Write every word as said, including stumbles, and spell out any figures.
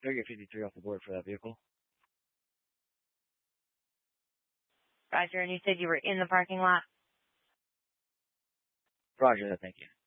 Target fifty-three off the board for that vehicle. Roger, and you said you were in the parking lot? Roger that, thank you.